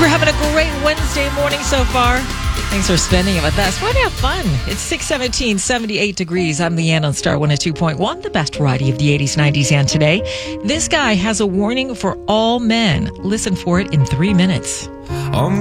We're having a great Wednesday morning so far. Thanks for spending it with us. Why not have fun? It's 6:17, 78 degrees. I'm Leanne on Star 102.1, the best variety of the 80s, 90s, and today. This guy has a warning for all men. Listen for it in 3 minutes.